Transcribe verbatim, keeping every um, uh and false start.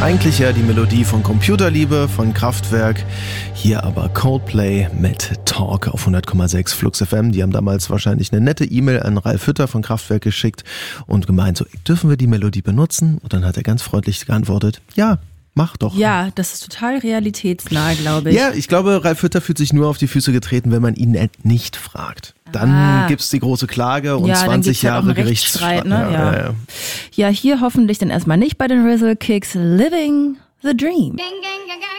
Eigentlich ja die Melodie von Computerliebe, von Kraftwerk. Hier aber Coldplay mit Talk auf hundert Komma sechs Flux F M. Die haben damals wahrscheinlich eine nette E-Mail an Ralf Hütter von Kraftwerk geschickt und gemeint, so, dürfen wir die Melodie benutzen? Und dann hat er ganz freundlich geantwortet, ja, mach doch. Ja, das ist total realitätsnah, glaube ich. Ja, ich glaube, Ralf Hütter fühlt sich nur auf die Füße getreten, wenn man ihn nicht fragt. Dann ah. gibt's die große Klage und ja, zwanzig Jahre halt Gerichtsstreit. Ne? Ja, ja. Ja. ja, hier hoffentlich dann erstmal nicht bei den Rizzle Kicks. Living the Dream.